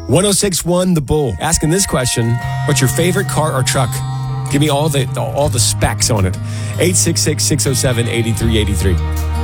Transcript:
1061 The Bull. Asking this question, what's your favorite car or truck? Give me all the specs on it. 866-607-8383.